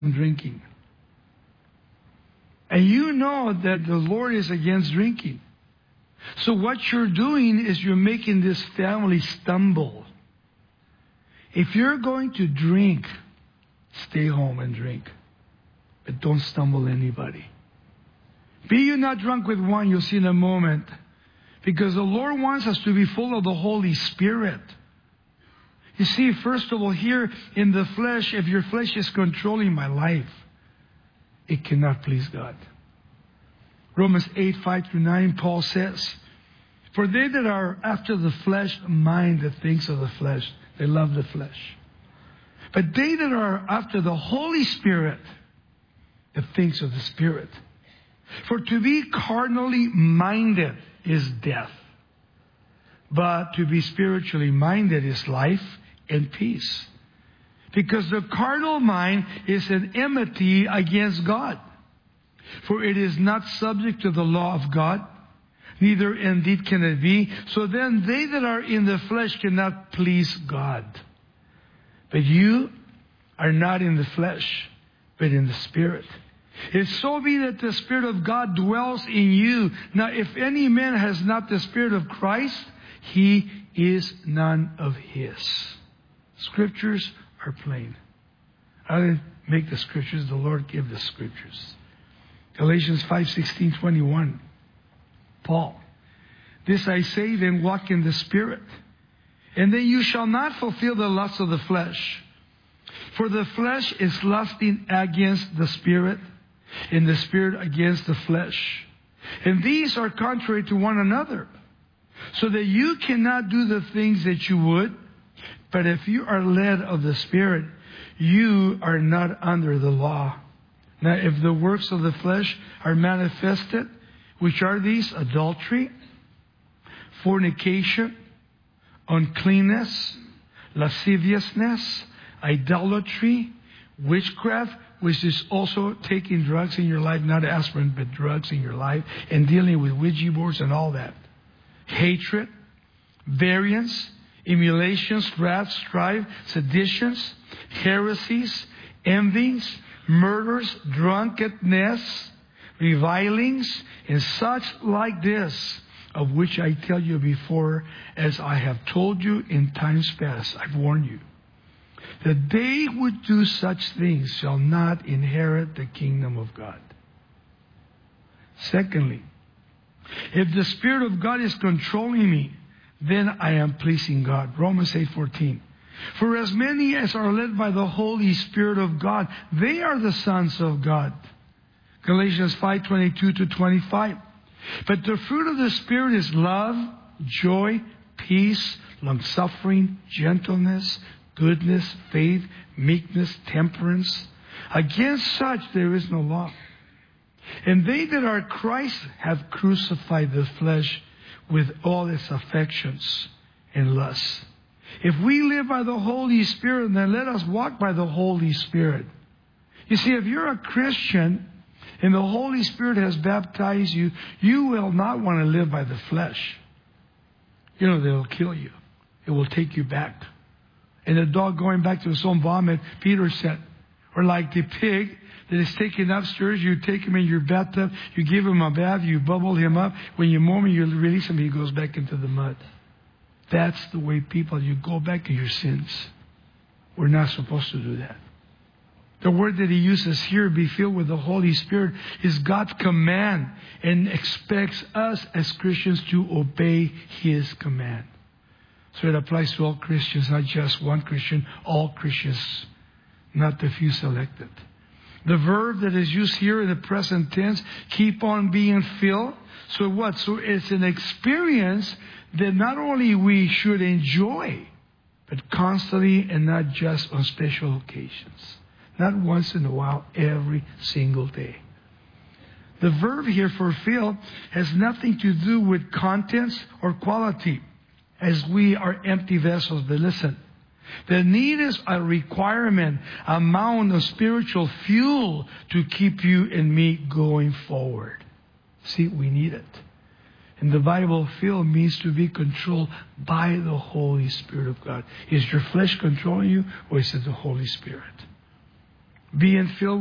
drinking. And you know that the Lord is against drinking. So what you're doing is you're making this family stumble. If you're going to drink, stay home and drink. But don't stumble anybody. Be you not drunk with wine, you'll see in a moment. Because the Lord wants us to be full of the Holy Spirit. You see, first of all, here in the flesh, if your flesh is controlling my life, it cannot please God. Romans 8:5-9, Paul says, "For they that are after the flesh mind the things of the flesh." They love the flesh. "But they that are after the Holy Spirit, the things of the Spirit. For to be carnally minded is death, but to be spiritually minded is life and peace. Because the carnal mind is an enmity against God. For it is not subject to the law of God, neither indeed can it be. So then they that are in the flesh cannot please God. But you are not in the flesh, but in the Spirit. If so be that the Spirit of God dwells in you. Now if any man has not the Spirit of Christ, he is none of His." Scriptures are plain. I didn't make the Scriptures, the Lord gave the Scriptures. Galatians 5:16-21. Paul, "This I say, then walk in the Spirit, and then you shall not fulfill the lusts of the flesh. For the flesh is lusting against the Spirit, and the Spirit against the flesh. And these are contrary to one another, so that you cannot do the things that you would. But if you are led of the Spirit, you are not under the law. Now if the works of the flesh are manifested, which are these? Adultery, fornication, uncleanness, lasciviousness, idolatry, witchcraft," which is also taking drugs in your life, not aspirin, but drugs in your life, and dealing with Ouija boards and all that. "Hatred, variance, emulations, wrath, strife, seditions, heresies, envies, murders, drunkenness, revilings, and such like this, of which I tell you before, as I have told you in times past." I've warned you. "That they who do such things shall not inherit the kingdom of God." Secondly, if the Spirit of God is controlling me, then I am pleasing God. Romans 8:14. "For as many as are led by the Holy Spirit of God, they are the sons of God." Galatians 5:22-25. "But the fruit of the Spirit is love, joy, peace, long-suffering, gentleness, goodness, faith, meekness, temperance. Against such there is no law. And they that are Christ have crucified the flesh with all its affections and lusts." If we live by the Holy Spirit, then let us walk by the Holy Spirit. You see, if you're a Christian and the Holy Spirit has baptized you, you will not want to live by the flesh. You know, they'll kill you. It will take you back. And the dog going back to its own vomit, Peter said. Or like the pig that is taken upstairs, you take him in your bathtub, you give him a bath, you bubble him up. When you mow him, you release him, he goes back into the mud. That's the way people, you go back to your sins. We're not supposed to do that. The word that he uses here, be filled with the Holy Spirit, is God's command and expects us as Christians to obey His command. So it applies to all Christians, not just one Christian, all Christians, not the few selected. The verb that is used here in the present tense, keep on being filled. So what? So it's an experience that not only we should enjoy, but constantly and not just on special occasions. Not once in a while, every single day. The verb here for fill has nothing to do with contents or quality, as we are empty vessels. But listen, the need is a requirement, amount of spiritual fuel to keep you and me going forward. See, we need it. In the Bible, fill means to be controlled by the Holy Spirit of God. Is your flesh controlling you, or is it the Holy Spirit? being filled